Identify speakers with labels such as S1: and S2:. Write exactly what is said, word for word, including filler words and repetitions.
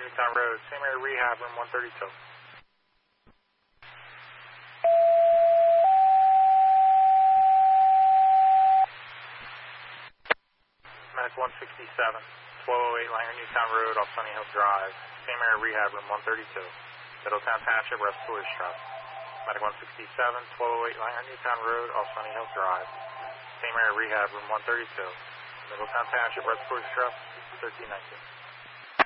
S1: Newtown Road, same area rehab, room one thirty-two. Medic one sixty-seven, twelve oh eight Langer Newtown Road off Sunny Hill Drive, same area rehab, room one thirty-two. Middletown Township, respiratory stress. Medic one sixty-seven, twelve oh eight Langer Newtown Road off Sunny Hill Drive, same area rehab, room one thirty-two. Middletown Township, respiratory stress, thirteen nineteen.